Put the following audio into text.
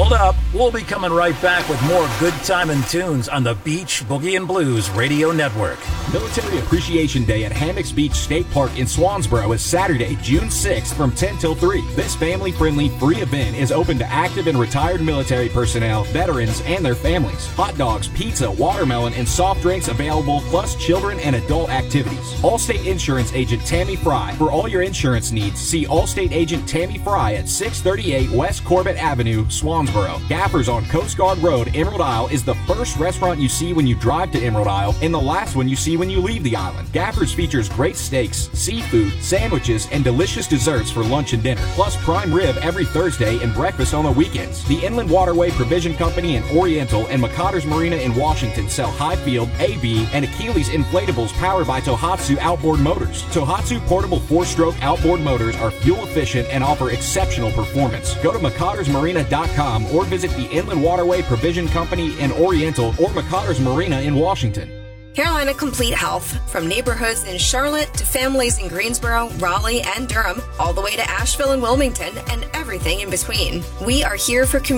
Hold up. We'll be coming right back with more good time and tunes on the Beach Boogie and Blues Radio Network. Military Appreciation Day at Hammocks Beach State Park in Swansboro is Saturday, June 6th from 10 till 3. This family-friendly free event is open to active and retired military personnel, veterans, and their families. Hot dogs, pizza, watermelon, and soft drinks available, plus children and adult activities. Allstate Insurance Agent Tammy Fry. For all your insurance needs, see Allstate Agent Tammy Fry at 638 West Corbett Avenue, Swansboro. Gaffers on Coast Guard Road, Emerald Isle is the first restaurant you see when you drive to Emerald Isle and the last one you see when you leave the island. Gaffers features great steaks, seafood, sandwiches, and delicious desserts for lunch and dinner, plus prime rib every Thursday and breakfast on the weekends. The Inland Waterway Provision Company in Oriental and McCotter's Marina in Washington sell Highfield, AB, and Achilles inflatables powered by Tohatsu outboard motors. Tohatsu portable 4-stroke outboard motors are fuel efficient and offer exceptional performance. Go to McCottersMarina.com or visit the Inland Waterway Provision Company in Oriental or McCotter's Marina in Washington. Carolina Complete Health. From neighborhoods in Charlotte to families in Greensboro, Raleigh, and Durham, all the way to Asheville and Wilmington, and everything in between. We are here for community